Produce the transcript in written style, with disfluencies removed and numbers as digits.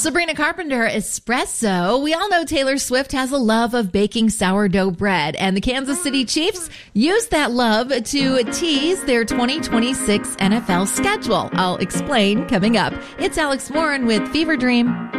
Sabrina Carpenter, espresso. We all know Taylor Swift has a love of baking sourdough bread, and the Kansas City Chiefs use that love to tease their 2026 NFL schedule. I'll explain coming up. It's Alex Warren with Fever Dream.